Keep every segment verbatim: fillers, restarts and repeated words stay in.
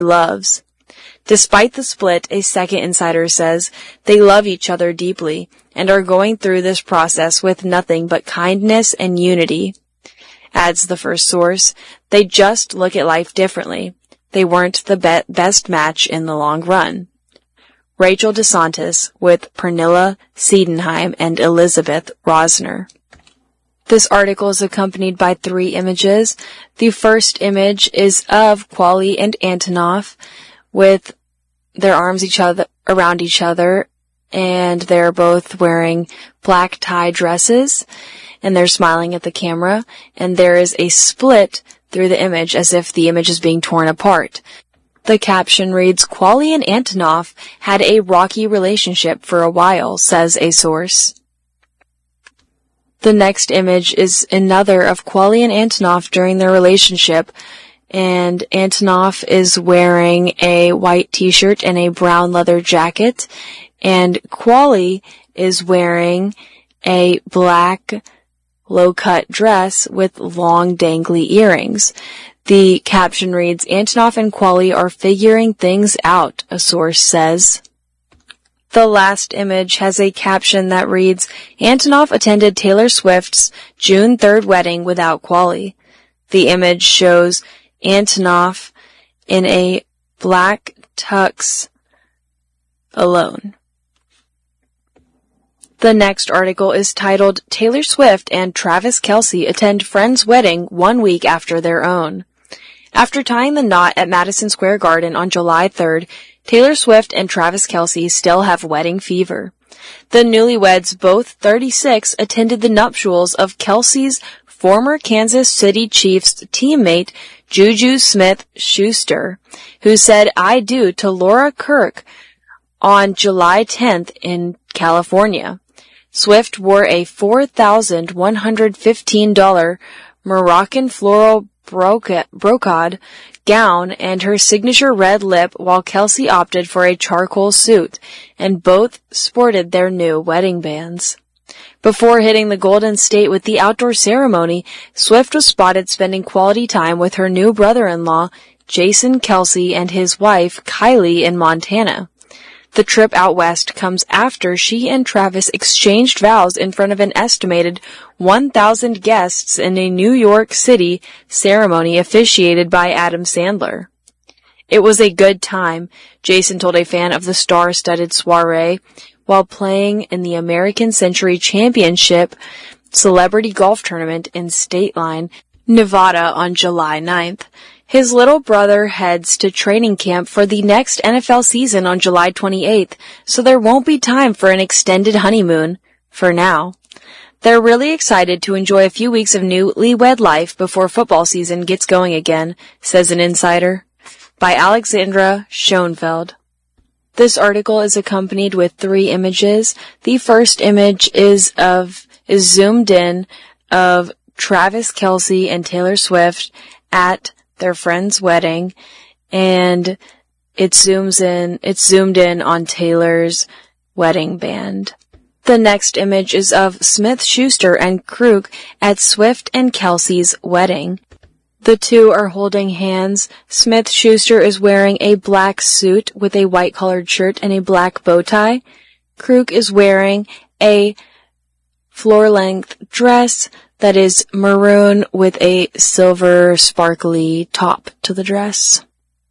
loves. Despite the split, a second insider says they love each other deeply and are going through this process with nothing but kindness and unity. Adds the first source, they just look at life differently. They weren't the be- best match in the long run. Rachel DeSantis with Pernilla Siedenheim and Elizabeth Rosner. This article is accompanied by three images. The first image is of Quali and Antonov with their arms each other around each other, and they're both wearing black tie dresses, and they're smiling at the camera, and there is a split through the image as if the image is being torn apart. The caption reads, Quali and Antonov had a rocky relationship for a while, says a source. The next image is another of Quali and Antonov during their relationship, and Antonov is wearing a white t-shirt and a brown leather jacket, and Quali is wearing a black low-cut dress with long dangly earrings. The caption reads, Antonov and Quali are figuring things out, a source says. The last image has a caption that reads, Antonov attended Taylor Swift's June third wedding without Quali. The image shows Antonov in a black tux alone. The next article is titled, Taylor Swift and Travis Kelce attend friend's wedding one week after their own. After tying the knot at Madison Square Garden on July third, Taylor Swift and Travis Kelce still have wedding fever. The newlyweds, both thirty-six, attended the nuptials of Kelce's former Kansas City Chiefs teammate Juju Smith-Schuster, who said I do to Laura Kirk on July tenth in California. Swift wore a four thousand one hundred fifteen dollars Moroccan floral brocade gown and her signature red lip, while Kelce opted for a charcoal suit, and both sported their new wedding bands. Before hitting the Golden State with the outdoor ceremony, Swift was spotted spending quality time with her new brother-in-law, Jason Kelce, and his wife, Kylie, in Montana. The trip out west comes after she and Travis exchanged vows in front of an estimated one thousand guests in a New York City ceremony officiated by Adam Sandler. It was a good time, Jason told a fan of the star-studded soiree while playing in the American Century Championship celebrity golf tournament in State Line, Nevada on July ninth. His little brother heads to training camp for the next N F L season on July twenty-eighth, so there won't be time for an extended honeymoon, for now. They're really excited to enjoy a few weeks of newlywed life before football season gets going again, says an insider. By Alexandra Schoenfeld. This article is accompanied with three images. The first image is of is zoomed in of Travis Kelce and Taylor Swift at their friend's wedding, and it zooms in, it's zoomed in on Taylor's wedding band. The next image is of Smith-Schuster and Kruk at Swift and Kelce's wedding. The two are holding hands. Smith-Schuster is wearing a black suit with a white collared shirt and a black bow tie. Kruk is wearing a floor-length dress that is maroon with a silver sparkly top to the dress.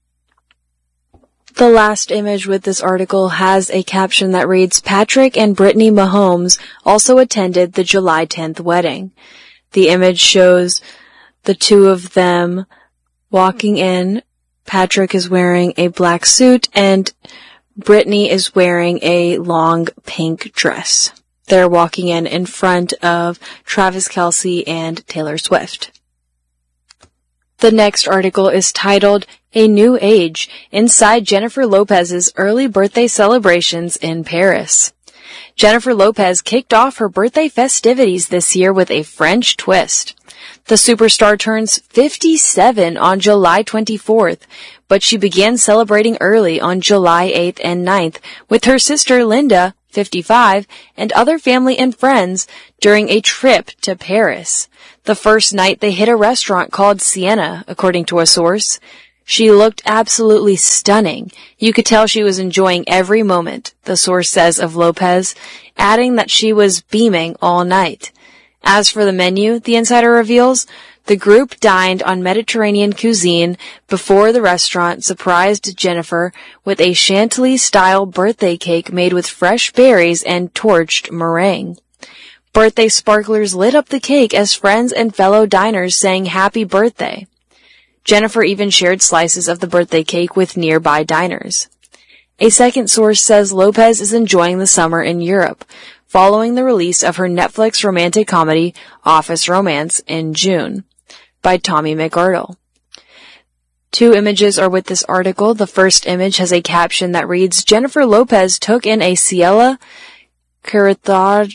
The last image with this article has a caption that reads, Patrick and Brittany Mahomes also attended the July tenth wedding. The image shows the two of them walking in. Patrick is wearing a black suit and Brittany is wearing a long pink dress. They're walking in in front of Travis Kelce and Taylor Swift. The next article is titled, A New Age, Inside Jennifer Lopez's Early Birthday Celebrations in Paris. Jennifer Lopez kicked off her birthday festivities this year with a French twist. The superstar turns fifty-seven on July twenty-fourth, but she began celebrating early on July eighth and ninth with her sister Linda, fifty-five, and other family and friends during a trip to Paris. The first night they hit a restaurant called Sienna, according to a source. She looked absolutely stunning. You could tell she was enjoying every moment, the source says of Lopez, adding that she was beaming all night. As for the menu, the insider reveals, the group dined on Mediterranean cuisine before the restaurant surprised Jennifer with a Chantilly-style birthday cake made with fresh berries and torched meringue. Birthday sparklers lit up the cake as friends and fellow diners sang happy birthday. Jennifer even shared slices of the birthday cake with nearby diners. A second source says Lopez is enjoying the summer in Europe, following the release of her Netflix romantic comedy Office Romance in June by Tommy McArdle. Two images are with this article. The first image has a caption that reads, Jennifer Lopez took in a Ciela Curatori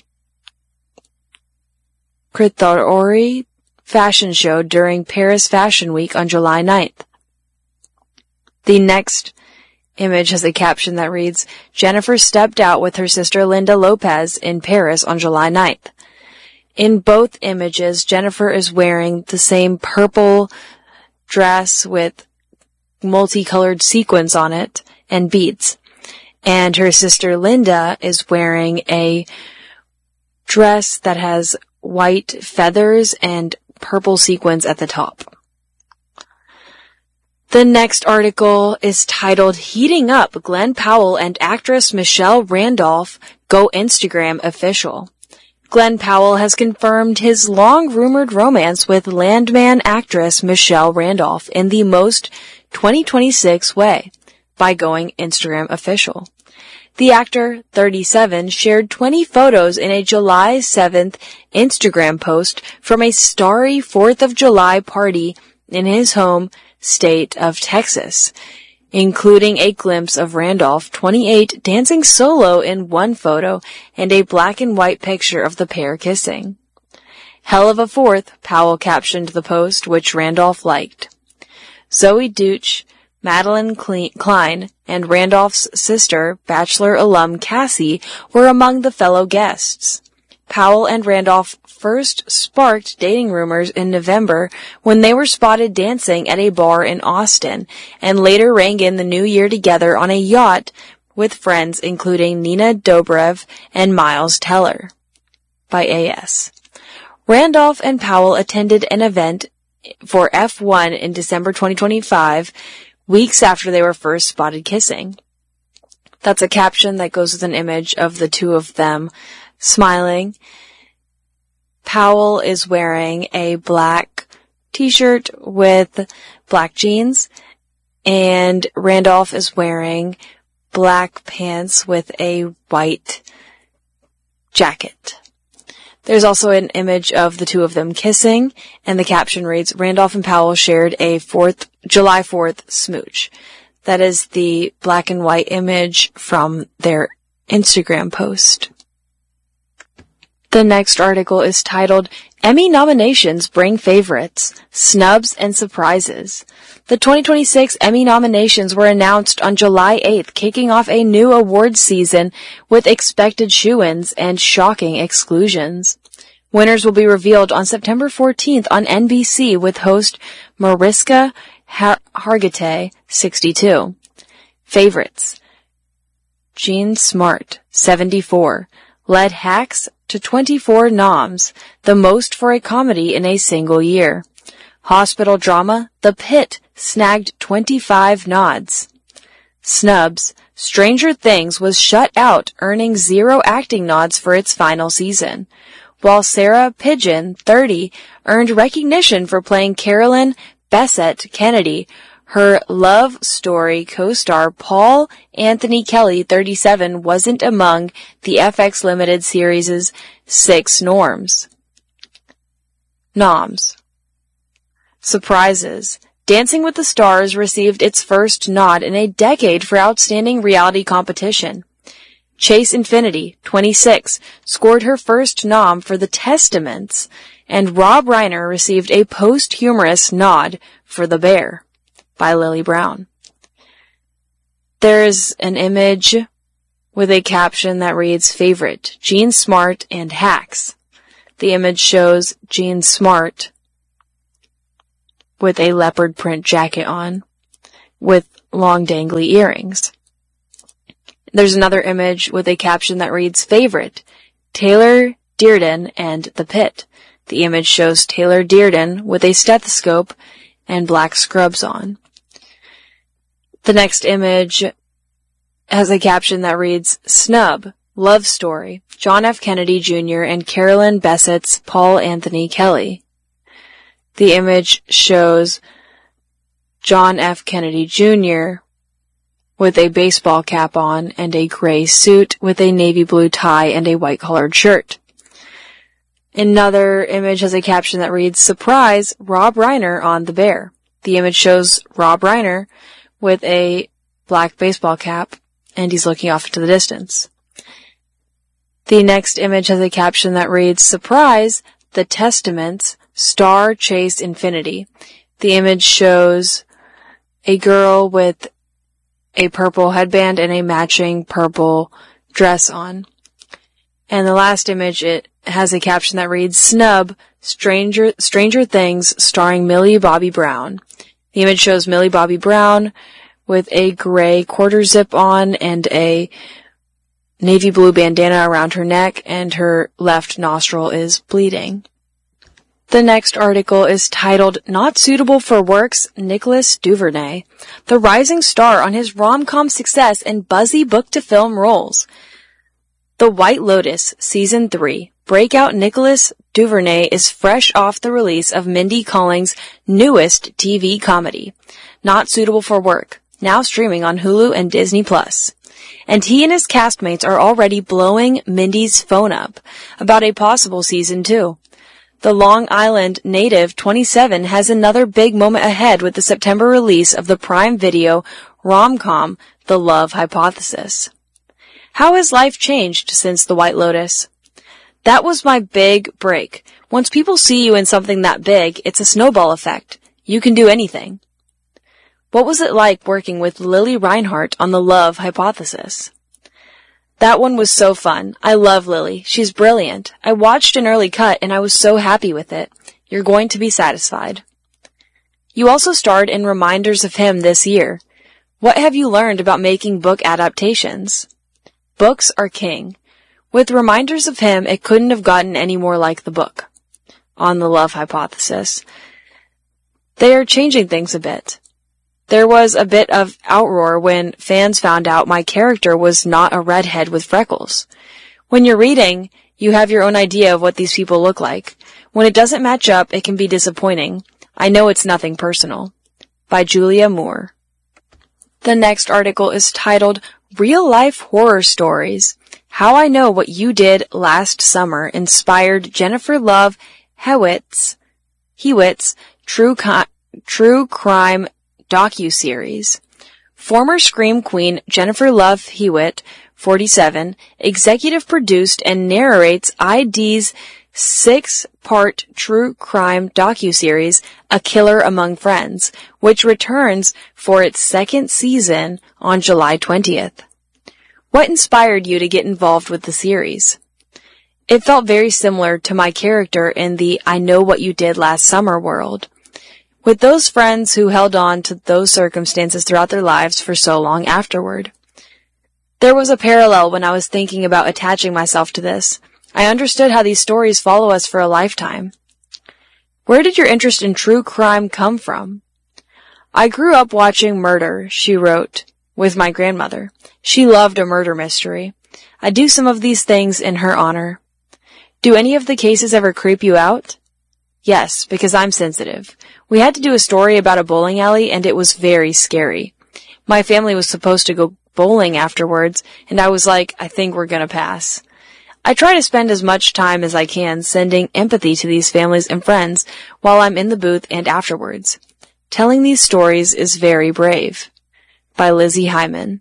fashion show during Paris Fashion Week on July ninth. The next image has a caption that reads, Jennifer stepped out with her sister Linda Lopez in Paris on July ninth. In both images, Jennifer is wearing the same purple dress with multicolored sequins on it and beads. And her sister Linda is wearing a dress that has white feathers and purple sequins at the top. The next article is titled, Heating Up, Glenn Powell and actress Michelle Randolph go Instagram official. Glenn Powell has confirmed his long-rumored romance with Landman actress Michelle Randolph in the most twenty twenty-six way by going Instagram official. The actor, thirty-seven, shared twenty photos in a July seventh Instagram post from a starry fourth of July party in his home state of Texas, including a glimpse of Randolph, twenty-eight, dancing solo in one photo and a black and white picture of the pair kissing. Hell of a fourth, Powell captioned the post, which Randolph liked. Zoe Deutch, Madeline Klein, and Randolph's sister, Bachelor alum Cassie, were among the fellow guests. Powell and Randolph first sparked dating rumors in November when they were spotted dancing at a bar in Austin, and later rang in the new year together on a yacht with friends including Nina Dobrev and Miles Teller. By A S. Randolph and Powell attended an event for F one in December twenty twenty-five, weeks after they were first spotted kissing. That's a caption that goes with an image of the two of them smiling. Powell is wearing a black t-shirt with black jeans, and Randolph is wearing black pants with a white jacket. There's also an image of the two of them kissing, and the caption reads, Randolph and Powell shared a fourth, July fourth smooch. That is the black and white image from their Instagram post. The next article is titled, Emmy nominations bring favorites, snubs and surprises. The twenty twenty-six Emmy nominations were announced on July eighth, kicking off a new awards season with expected shoo-ins and shocking exclusions. Winners will be revealed on September fourteenth on N B C with host Mariska Hargitay, sixty-two. Favorites. Jean Smart, seventy-four, led Hacks to twenty-four noms, the most for a comedy in a single year. Hospital drama, The Pit, snagged twenty-five nods. Snubs, Stranger Things was shut out, earning zero acting nods for its final season, while Sarah Pidgeon, thirty, earned recognition for playing Carolyn Bessette Kennedy. Her Love Story co-star Paul Anthony Kelly, thirty-seven, wasn't among the F X Limited series' six norms. Noms. Surprises. Dancing with the Stars received its first nod in a decade for Outstanding Reality Competition. Chase Infinity, twenty-six, scored her first nom for The Testaments, and Rob Reiner received a posthumous nod for The Bear, by Lily Brown. There is an image with a caption that reads, Favorite, Jean Smart and Hacks. The image shows Jean Smart with a leopard print jacket on. with long dangly earrings. There's another image with a caption that reads, Favorite, Taylor Dearden and the Pit. The image shows Taylor Dearden with a stethoscope and black scrubs on. The next image has a caption that reads, Snub, Love Story, John F. Kennedy Junior and Carolyn Bessett's Paul Anthony Kelly. The image shows John F. Kennedy Junior with a baseball cap on and a gray suit with a navy blue tie and a white collared shirt. Another image has a caption that reads, Surprise, Rob Reiner on the bear. The image shows Rob Reiner with a black baseball cap, and he's looking off into the distance. The next image has a caption that reads, Surprise, The Testaments, Star Chase Infinity. The image shows a girl with a purple headband and a matching purple dress on. And the last image, it has a caption that reads, Snub, Stranger, Stranger Things, starring Millie Bobby Brown. The image shows Millie Bobby Brown with a gray quarter zip on and a navy blue bandana around her neck, and her left nostril is bleeding. The next article is titled, Not Suitable for Work's Nicholas Duvernay, the rising star on his rom-com success and buzzy book-to-film roles. The White Lotus, Season three, breakout Nicholas Duvernay is fresh off the release of Mindy Kaling's newest T V comedy, Not Suitable for Work, now streaming on Hulu and Disney Plus. And he and his castmates are already blowing Mindy's phone up about a possible season two. The Long Island native, twenty-seven, has another big moment ahead with the September release of the Prime Video rom-com, The Love Hypothesis. How has life changed since The White Lotus? That was my big break. Once people see you in something that big, it's a snowball effect. You can do anything. What was it like working with Lily Reinhart on The Love Hypothesis? That one was so fun. I love Lily. She's brilliant. I watched an early cut and I was so happy with it. You're going to be satisfied. You also starred in Reminders of Him this year. What have you learned about making book adaptations? Books are king. With Reminders of Him, it couldn't have gotten any more like the book. On The Love Hypothesis, they are changing things a bit. There was a bit of outroar when fans found out my character was not a redhead with freckles. When you're reading, you have your own idea of what these people look like. When it doesn't match up, it can be disappointing. I know it's nothing personal. By Julia Moore. The next article is titled, Real Life Horror Stories. How I Know What You Did Last Summer inspired Jennifer Love Hewitt's, Hewitt's True, Ki- True Crime docuseries. Former Scream Queen Jennifer Love Hewitt, forty-seven, executive produced and narrates I D's six-part true crime docuseries, A Killer Among Friends, which returns for its second season on July twentieth. What inspired you to get involved with the series? It felt very similar to my character in the I Know What You Did Last Summer world. With those friends who held on to those circumstances throughout their lives for so long afterward. There was a parallel when I was thinking about attaching myself to this. I understood how these stories follow us for a lifetime. Where did your interest in true crime come from? I grew up watching Murder, She Wrote, with my grandmother. She loved a murder mystery. I do some of these things in her honor. Do any of the cases ever creep you out? Yes, because I'm sensitive. We had to do a story about a bowling alley, and it was very scary. My family was supposed to go bowling afterwards, and I was like, I think we're gonna pass. I try to spend as much time as I can sending empathy to these families and friends while I'm in the booth and afterwards. Telling these stories is very brave. By Lizzie Hyman.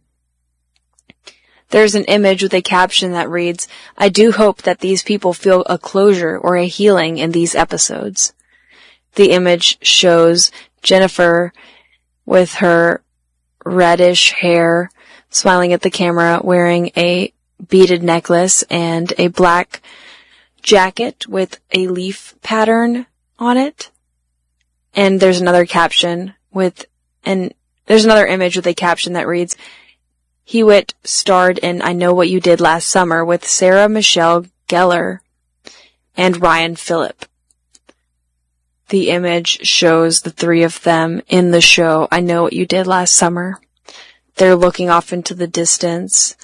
There's an image with a caption that reads, I do hope that these people feel a closure or a healing in these episodes. The image shows Jennifer with her reddish hair, smiling at the camera, wearing a beaded necklace and a black jacket with a leaf pattern on it. And there's another caption with an there's another image with a caption that reads, Hewitt starred in I Know What You Did Last Summer with Sarah Michelle Gellar and Ryan Phillip. The image shows the three of them in the show I Know What You Did Last Summer. They're looking off into the distance,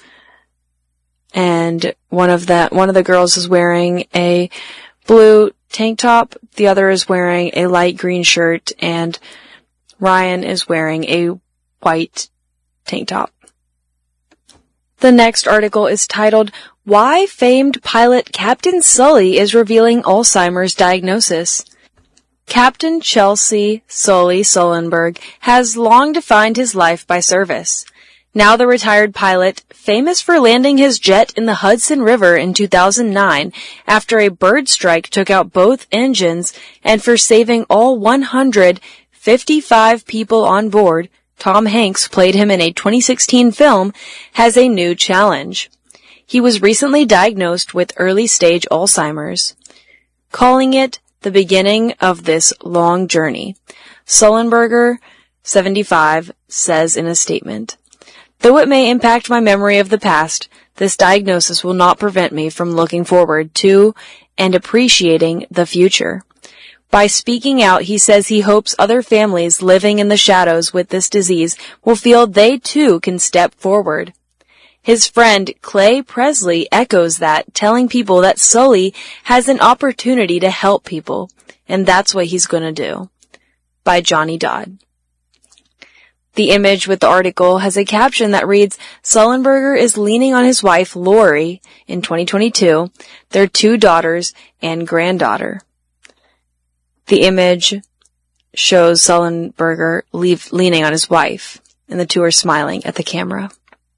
and one of the one of the girls is wearing a blue tank top, the other is wearing a light green shirt, and Ryan is wearing a white tank top. The next article is titled, Why Famed Pilot Captain Sully is Revealing Alzheimer's Diagnosis. Captain Chelsea Sully Sullenberg has long defined his life by service. Now the retired pilot, famous for landing his jet in the Hudson River in two thousand nine after a bird strike took out both engines and for saving all one hundred fifty-five people on board, Tom Hanks played him in a twenty sixteen film, has a new challenge. He was recently diagnosed with early-stage Alzheimer's. Calling it the beginning of this long journey, Sullenberger, seventy-five, says in a statement, Though it may impact my memory of the past, this diagnosis will not prevent me from looking forward to and appreciating the future. By speaking out, he says he hopes other families living in the shadows with this disease will feel they too can step forward. His friend Clay Presley echoes that, telling people that Sully has an opportunity to help people, and that's what he's going to do. By Johnny Dodd. The image with the article has a caption that reads, Sullenberger is leaning on his wife Lori in twenty twenty-two, their two daughters and granddaughter. The image shows Sullenberger leave, leaning on his wife, and the two are smiling at the camera.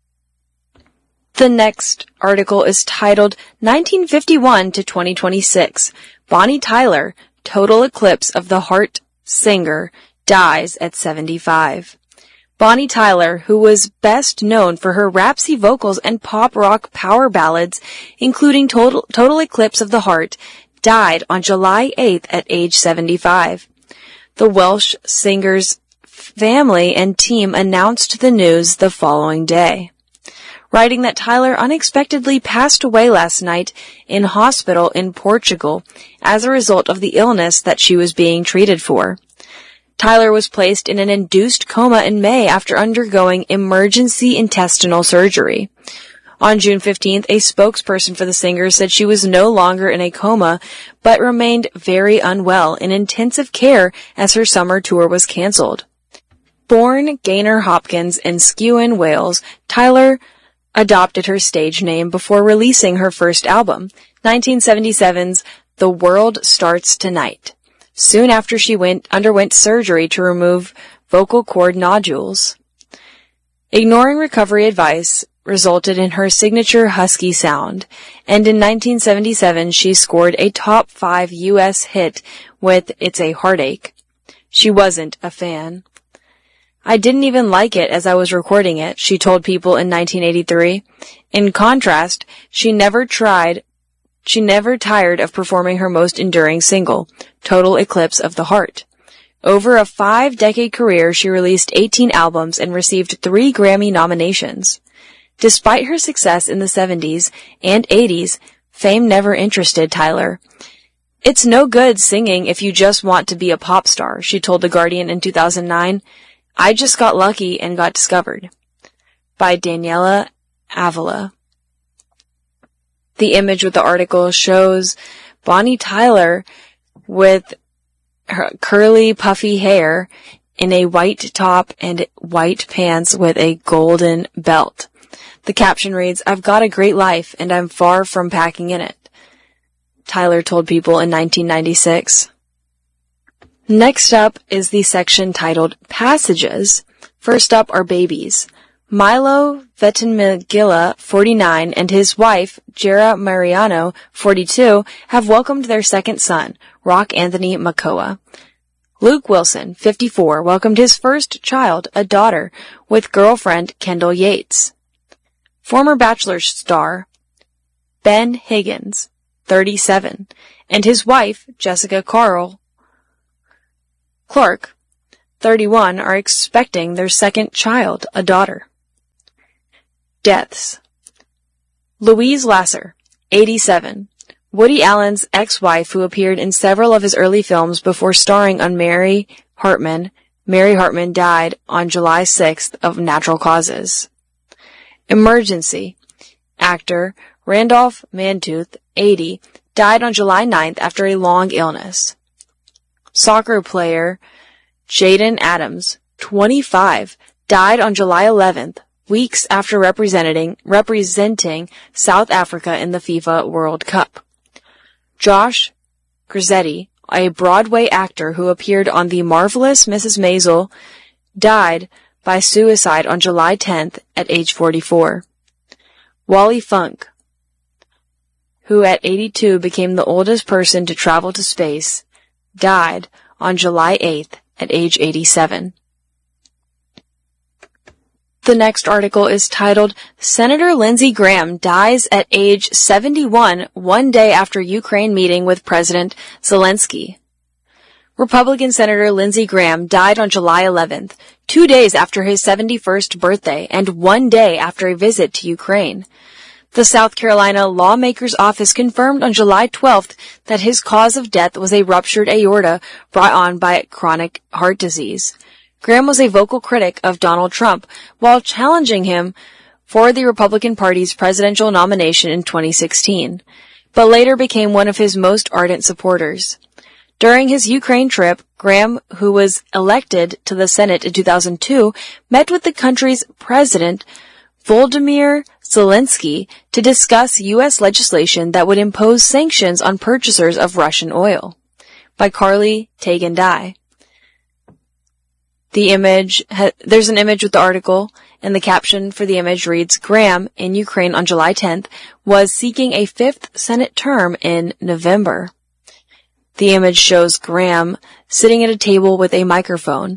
The next article is titled nineteen fifty-one to twenty twenty-six. Bonnie Tyler, total eclipse of the heart singer, dies at seventy-five. Bonnie Tyler, who was best known for her rapsy vocals and pop rock power ballads, including Total, Total Eclipse of the Heart, died on July eighth at age seventy-five. The Welsh singer's family and team announced the news the following day, writing that Tyler unexpectedly passed away last night in hospital in Portugal as a result of the illness that she was being treated for. Tyler was placed in an induced coma in May after undergoing emergency intestinal surgery. On June fifteenth, a spokesperson for the singer said she was no longer in a coma, but remained very unwell in intensive care as her summer tour was cancelled. Born Gaynor Hopkins in Skewen, Wales, Tyler adopted her stage name before releasing her first album, nineteen seventy-seven's The World Starts Tonight, soon after she went underwent surgery to remove vocal cord nodules. Ignoring recovery advice resulted in her signature husky sound, and in nineteen seventy-seven she scored a top five U S hit with It's a Heartache. She wasn't a fan. I didn't even like it as I was recording it, she told People in nineteen eighty-three. In contrast, she never tried, she never tired of performing her most enduring single, Total Eclipse of the Heart. Over a five-decade career, she released eighteen albums and received three Grammy nominations. Despite her success in the seventies and eighties, fame never interested Tyler. It's no good singing if you just want to be a pop star, she told The Guardian in two thousand nine. I just got lucky and got discovered. By Daniela Avila. The image with the article shows Bonnie Tyler with her curly, puffy hair in a white top and white pants with a golden belt. The caption reads, I've got a great life and I'm far from packing in it, Tyler told People in nineteen ninety-six. Next up is the section titled Passages. First up are babies. Milo Vettimiglia, forty-nine, and his wife, Jera Mariano, forty-two, have welcomed their second son, Rock Anthony Makoa. Luke Wilson, fifty-four, welcomed his first child, a daughter, with girlfriend Kendall Yates. Former Bachelor star Ben Higgins, thirty-seven, and his wife, Jessica Carl Clark, thirty-one, are expecting their second child, a daughter. Deaths. Louise Lasser, eighty-seven. Woody Allen's ex-wife who appeared in several of his early films before starring on Mary Hartman. Mary Hartman died on July sixth of natural causes. Emergency. Actor Randolph Mantooth, eighty, died on July ninth after a long illness. Soccer player Jaden Adams, twenty-five, died on July eleventh, weeks after representing, representing South Africa in the FIFA World Cup. Josh Grizzetti, a Broadway actor who appeared on The Marvelous Missus Maisel, died by suicide on July tenth at age forty-four. Wally Funk, who at eighty-two became the oldest person to travel to space, died on July eighth at age eighty-seven. The next article is titled, Senator Lindsey Graham dies at age seventy-one, one day after Ukraine meeting with President Zelensky. Republican Senator Lindsey Graham died on July eleventh, two days after his seventy-first birthday and one day after a visit to Ukraine. The South Carolina lawmaker's office confirmed on July twelfth that his cause of death was a ruptured aorta brought on by chronic heart disease. Graham was a vocal critic of Donald Trump while challenging him for the Republican Party's presidential nomination in twenty sixteen, but later became one of his most ardent supporters. During his Ukraine trip, Graham, who was elected to the Senate in two thousand two, met with the country's president, Volodymyr Zelensky, to discuss U S legislation that would impose sanctions on purchasers of Russian oil. By Carly Tagan-Dye. The image, there's an image with the article, and the caption for the image reads, Graham, in Ukraine on July tenth, was seeking a fifth Senate term in November. The image shows Graham sitting at a table with a microphone.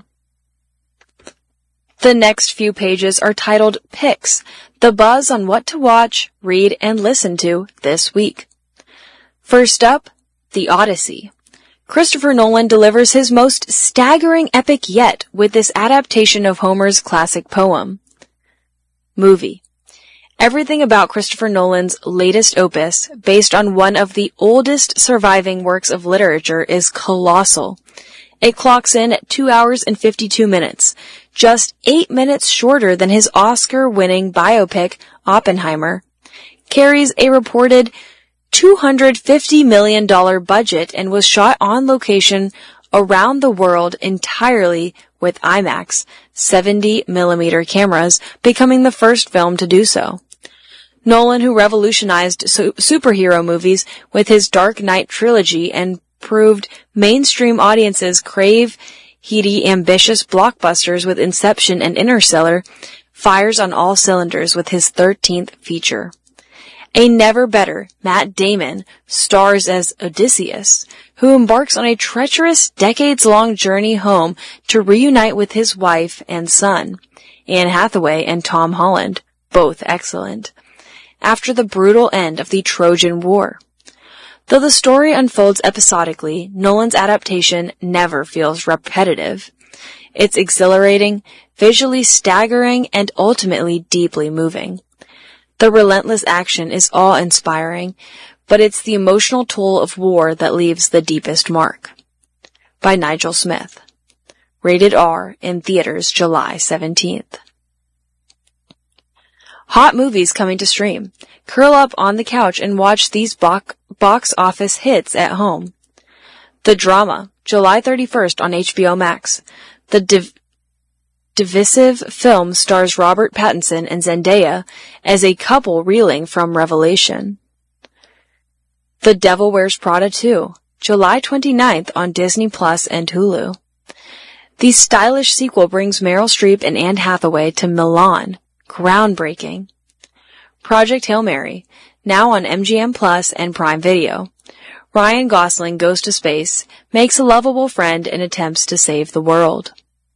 The next few pages are titled Picks, the buzz on what to watch, read, and listen to this week. First up, The Odyssey. Christopher Nolan delivers his most staggering epic yet with this adaptation of Homer's classic poem. Movie. Everything about Christopher Nolan's latest opus, based on one of the oldest surviving works of literature, is colossal. It clocks in at two hours and fifty-two minutes, just eight minutes shorter than his Oscar-winning biopic, Oppenheimer, carries a reported two hundred fifty million dollars budget and was shot on location around the world entirely with IMAX seventy millimeter cameras, becoming the first film to do so. Nolan, who revolutionized su- superhero movies with his Dark Knight trilogy and proved mainstream audiences crave heady, ambitious blockbusters with Inception and Interstellar, fires on all cylinders with his thirteenth feature. A never better Matt Damon stars as Odysseus, who embarks on a treacherous decades-long journey home to reunite with his wife and son, Anne Hathaway and Tom Holland, both excellent, after the brutal end of the Trojan War. Though the story unfolds episodically, Nolan's adaptation never feels repetitive. It's exhilarating, visually staggering, and ultimately deeply moving. The relentless action is awe-inspiring, but it's the emotional toll of war that leaves the deepest mark. By Nigel Smith. Rated R, in theaters July seventeenth. Hot movies coming to stream. Curl up on the couch and watch these bo- box office hits at home. The Drama, July thirty-first on H B O Max. The div- divisive film stars Robert Pattinson and Zendaya as a couple reeling from revelation. The Devil Wears Prada two, July twenty-ninth on Disney Plus and Hulu. The stylish sequel brings Meryl Streep and Anne Hathaway to Milan. Groundbreaking. Project Hail Mary, now on M G M Plus and Prime Video. Ryan Gosling goes to space, makes a lovable friend, and attempts to save the world.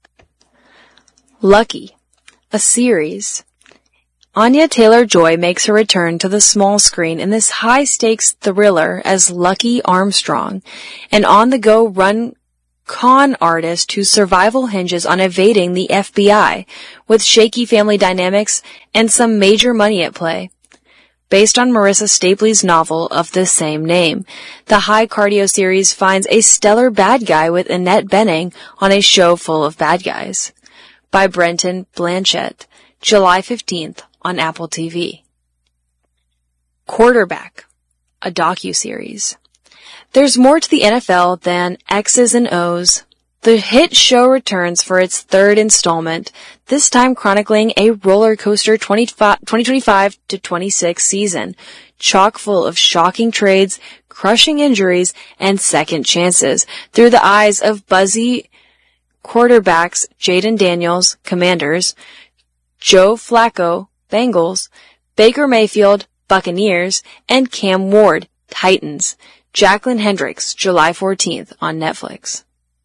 Lucky, a series. Anya Taylor-Joy makes her return to the small screen in this high-stakes thriller as Lucky Armstrong, an on-the-go run con artist whose survival hinges on evading the F B I, with shaky family dynamics and some major money at play. Based on Marissa Stapley's novel of the same name, the High Cardio series finds a stellar bad guy with Annette Bening on a show full of bad guys. By Brenton Blanchett, July fifteenth on Apple T V. Quarterback, a docuseries. There's more to the N F L than X's and O's. The hit show returns for its third installment, this time chronicling a roller coaster twenty twenty-five to twenty-six season, chock full of shocking trades, crushing injuries, and second chances through the eyes of buzzy quarterbacks Jaden Daniels, Commanders, Joe Flacco, Bengals, Baker Mayfield, Buccaneers, and Cam Ward, Titans. Jacqueline Hendricks, July fourteenth on Netflix.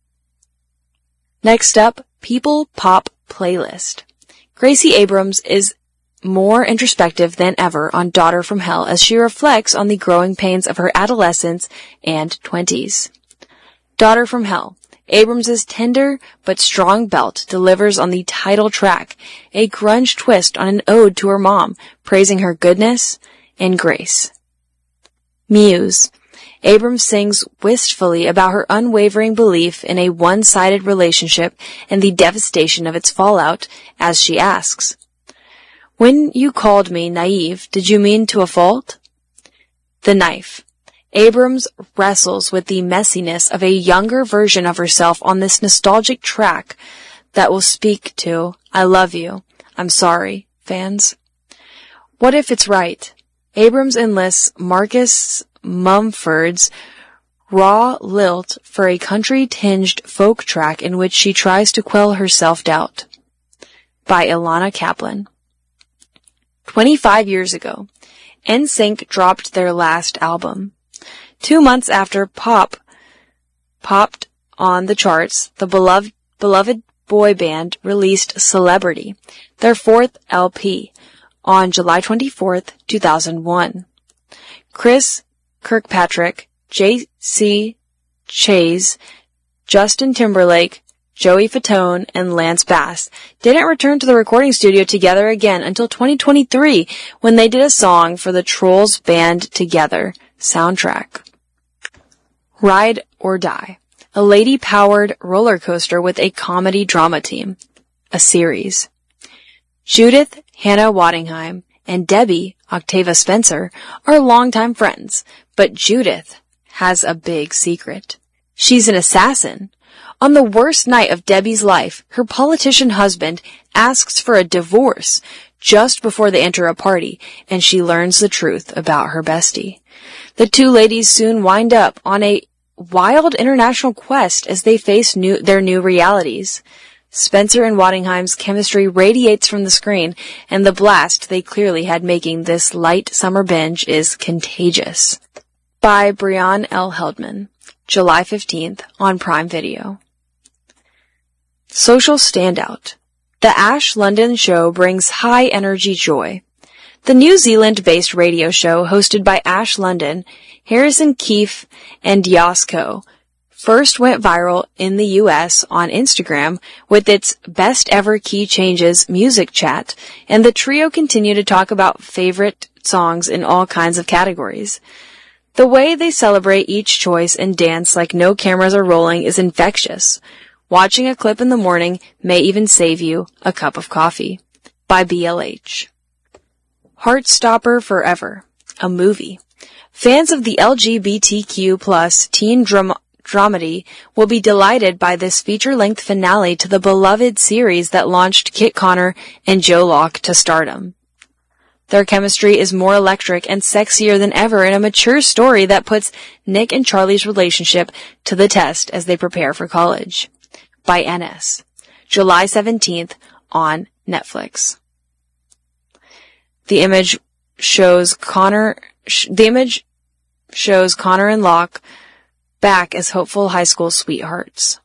Next up, People Pop Playlist. Gracie Abrams is more introspective than ever on Daughter from Hell as she reflects on the growing pains of her adolescence and twenties. Daughter from Hell. Abrams' tender but strong belt delivers on the title track, a grunge twist on an ode to her mom, praising her goodness and grace. Muse. Abrams sings wistfully about her unwavering belief in a one-sided relationship and the devastation of its fallout as she asks, "When you called me naive, did you mean to a fault?" The Knife. Abrams wrestles with the messiness of a younger version of herself on this nostalgic track that will speak to "I love you, I'm sorry" fans. What if it's right? Abrams enlists Marcus Mumford's raw lilt for a country-tinged folk track in which she tries to quell her self-doubt. By Ilana Kaplan. Twenty-five years ago, N Sync dropped their last album. Two months after Pop popped on the charts, the beloved, beloved boy band released Celebrity, their fourth L P, on July twenty-fourth, two thousand one. Chris Kirkpatrick, J C Chase, Justin Timberlake, Joey Fatone, and Lance Bass didn't return to the recording studio together again until twenty twenty-three when they did a song for the Trolls Band Together soundtrack. Ride or Die, a lady-powered roller coaster with a comedy drama team, a series. Judith Hannah Waddingham and Debbie Octava Spencer are longtime friends, but Judith has a big secret. She's an assassin. On the worst night of Debbie's life, her politician husband asks for a divorce just before they enter a party, and she learns the truth about her bestie. The two ladies soon wind up on a wild international quest as they face new, their new realities. Spencer and Waddingham's chemistry radiates from the screen, and the blast they clearly had making this light summer binge is contagious. By Brianne L. Heldman, July fifteenth on Prime Video. Social Standout. The Ash London Show brings high-energy joy. The New Zealand-based radio show hosted by Ash London, Harrison Keefe, and Yasko first went viral in the U S on Instagram with its Best Ever Key Changes music chat, and the trio continue to talk about favorite songs in all kinds of categories. The way they celebrate each choice and dance like no cameras are rolling is infectious. Watching a clip in the morning may even save you a cup of coffee. By B L H. Heartstopper Forever, a movie. Fans of the L G B T Q plus teen drama dramedy will be delighted by this feature-length finale to the beloved series that launched Kit Connor and Joe Locke to stardom. Their chemistry is more electric and sexier than ever in a mature story that puts Nick and Charlie's relationship to the test as they prepare for college. By N S. July seventeenth on Netflix. The image shows Connor, sh- the image shows Connor and Locke back as hopeful high school sweethearts.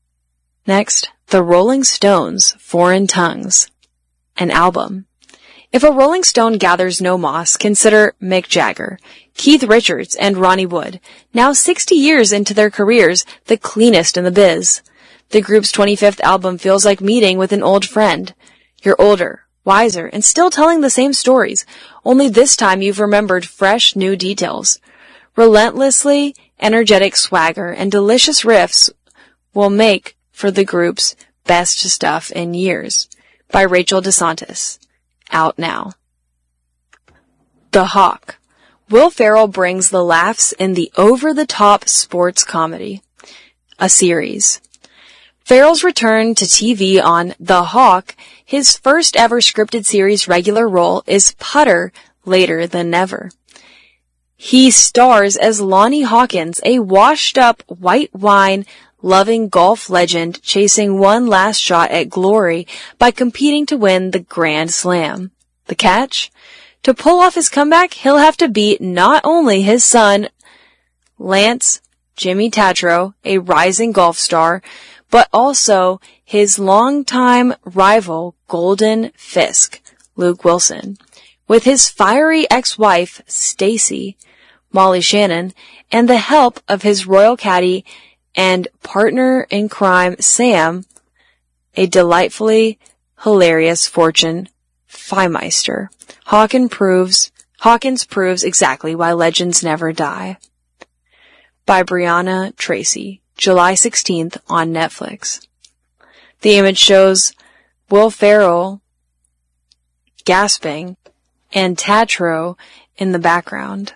Next, The Rolling Stones, Foreign Tongues, an album. If a Rolling Stone gathers no moss, consider Mick Jagger, Keith Richards, and Ronnie Wood, now sixty years into their careers, the cleanest in the biz. The group's twenty-fifth album feels like meeting with an old friend. You're older, wiser, and still telling the same stories, only this time you've remembered fresh, new details. Relentlessly energetic swagger and delicious riffs will make for the group's best stuff in years. By Rachel DeSantis. Out now. The Hawk. Will Ferrell brings the laughs in the over-the-top sports comedy. A series. Ferrell's return to T V on The Hawk, his first ever scripted series regular role, is putter later than never. He stars as Lonnie Hawkins, a washed-up white wine-loving golf legend chasing one last shot at glory by competing to win the Grand Slam. The catch? To pull off his comeback, he'll have to beat not only his son, Lance Jimmy Tatro, a rising golf star, but also his longtime rival, Golden Fisk, Luke Wilson, with his fiery ex-wife, Stacy, Molly Shannon, and the help of his royal caddy and partner in crime, Sam, a delightfully hilarious Fortune Feimeister. Hawkins proves, Hawkins proves exactly why legends never die. By Brianna Tracy, July sixteenth on Netflix. The image shows Will Ferrell gasping and Tatro in the background.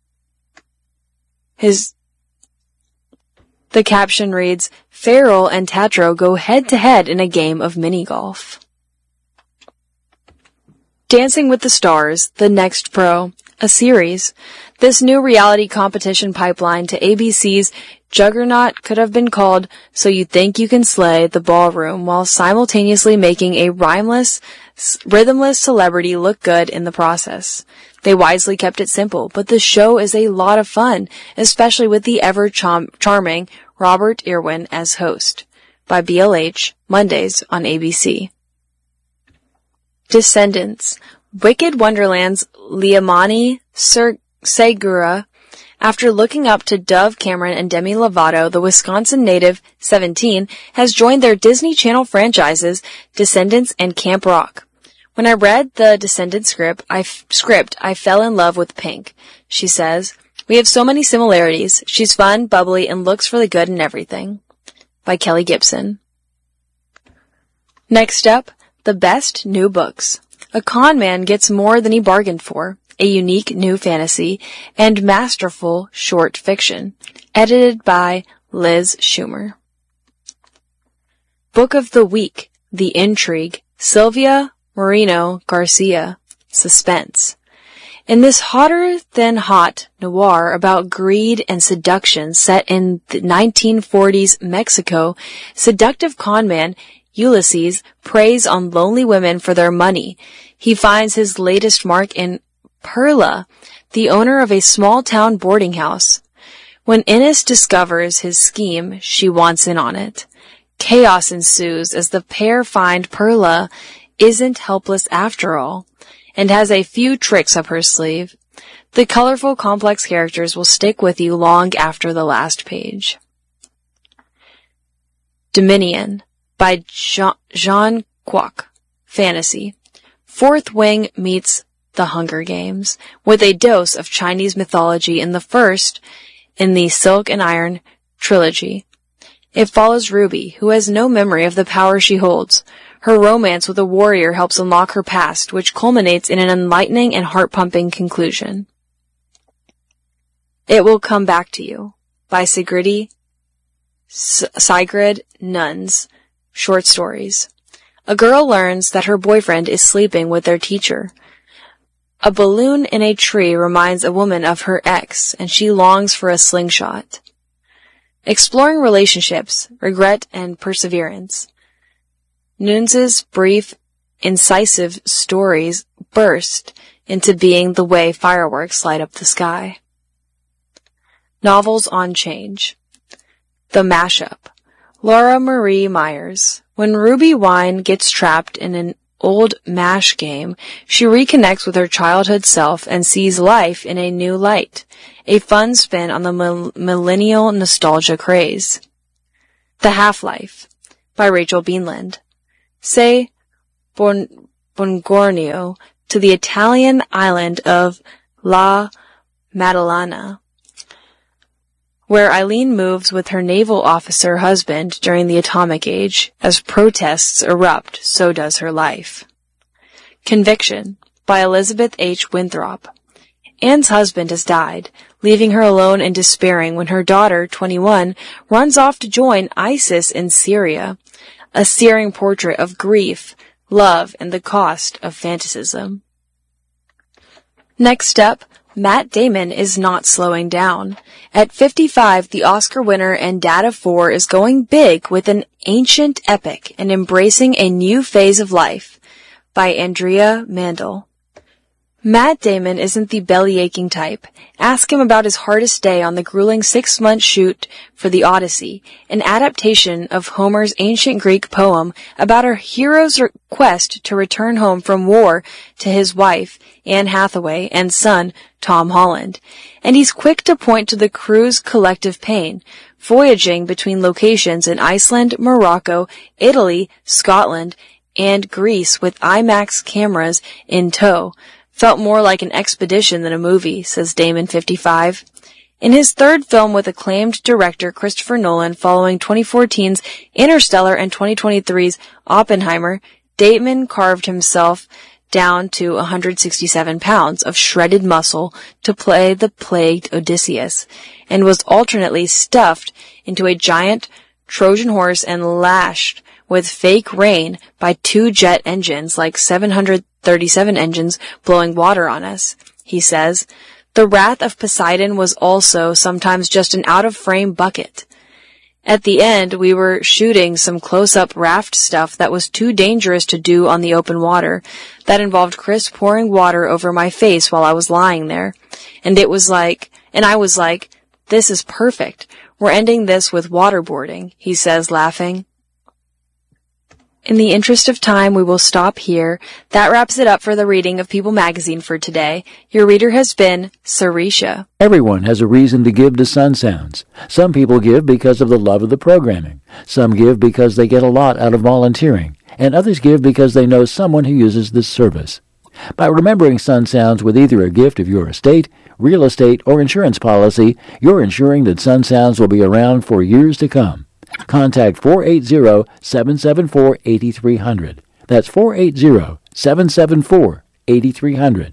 His, the caption reads, Ferrell and Tatro go head to head in a game of mini golf. Dancing with the Stars, The Next Pro, a series. This new reality competition pipeline to A B C's Juggernaut could have been called So You Think You Can Slay the Ballroom, while simultaneously making a rhymeless, rhythmless celebrity look good in the process. They wisely kept it simple, but the show is a lot of fun, especially with the ever-charming Robert Irwin as host. By B L H, Mondays on A B C. Descendants. Wicked Wonderland's Liamani Segura. After looking up to Dove Cameron and Demi Lovato, the Wisconsin native, seventeen, has joined their Disney Channel franchises, Descendants and Camp Rock. When I read the Descendants script, I, f- script, I fell in love with Pink, she says. We have so many similarities. She's fun, bubbly, and looks for the good in everything. By Kelly Gibson. Next up, the best new books. A con man gets more than he bargained for. A unique new fantasy and masterful short fiction. Edited by Liz Schumer. Book of the Week. The Intrigue. Sylvia Moreno Garcia. Suspense. In this hotter-than-hot noir about greed and seduction set in the nineteen forties Mexico, seductive conman Ulysses preys on lonely women for their money. He finds his latest mark in Perla, the owner of a small-town boarding house. When Innes discovers his scheme, she wants in on it. Chaos ensues as the pair find Perla isn't helpless after all, and has a few tricks up her sleeve. The colorful, complex characters will stick with you long after the last page. Dominion by Jean Kwok. Fantasy. Fourth Wing meets The Hunger Games, with a dose of Chinese mythology in the first in the Silk and Iron trilogy. It follows Ruby, who has no memory of the power she holds. Her romance with a warrior helps unlock her past, which culminates in an enlightening and heart-pumping conclusion. It Will Come Back to You, by Sigrid, Sigrid Nuns. Short stories. A girl learns that her boyfriend is sleeping with their teacher. A balloon in a tree reminds a woman of her ex, and she longs for a slingshot. Exploring relationships, regret, and perseverance. Nunes' brief, incisive stories burst into being the way fireworks light up the sky. Novels on Change. The Mashup. Laura Marie Myers. When Ruby Wine gets trapped in an old MASH game, she reconnects with her childhood self and sees life in a new light, a fun spin on the mil- millennial nostalgia craze. The Half-Life by Rachel Beanland. Say bon- Buongiorno to the Italian island of La Maddalena, where Eileen moves with her naval officer husband during the atomic age. As protests erupt, so does her life. Conviction by Elizabeth H. Winthrop. Anne's husband has died, leaving her alone and despairing when her daughter, twenty-one, runs off to join ISIS in Syria. A searing portrait of grief, love, and the cost of fantasism. Next up, Matt Damon is not slowing down. At fifty-five, the Oscar winner and dad of four is going big with an ancient epic and embracing a new phase of life by Andrea Mandel. Matt Damon isn't the belly-aching type. Ask him about his hardest day on the grueling six-month shoot for The Odyssey, an adaptation of Homer's ancient Greek poem about a hero's quest to return home from war to his wife, Anne Hathaway, and son, Tom Holland. And he's quick to point to the crew's collective pain, voyaging between locations in Iceland, Morocco, Italy, Scotland, and Greece with IMAX cameras in tow. Felt more like an expedition than a movie, says Damon, fifty-five. In his third film with acclaimed director Christopher Nolan following twenty fourteen's Interstellar and twenty twenty-three's Oppenheimer, Damon carved himself down to one hundred sixty-seven pounds of shredded muscle to play the plagued Odysseus, and was alternately stuffed into a giant Trojan horse and lashed with fake rain by two jet engines like seven hundred thirty-seven engines blowing water on us, he says. The wrath of Poseidon was also sometimes just an out-of-frame bucket. At the end, we were shooting some close-up raft stuff that was too dangerous to do on the open water. That involved Chris pouring water over my face while I was lying there. And it was like, and I was like, this is perfect. We're ending this with waterboarding, he says, laughing. In the interest of time, we will stop here. That wraps it up for the reading of People Magazine for today. Your reader has been Sarisha. Everyone has a reason to give to Sun Sounds. Some people give because of the love of the programming. Some give because they get a lot out of volunteering. And others give because they know someone who uses this service. By remembering Sun Sounds with either a gift of your estate, real estate, or insurance policy, you're ensuring that Sun Sounds will be around for years to come. Contact four eight zero, seven seven four, eight three zero zero. That's four eight zero, seven seven four, eight three zero zero.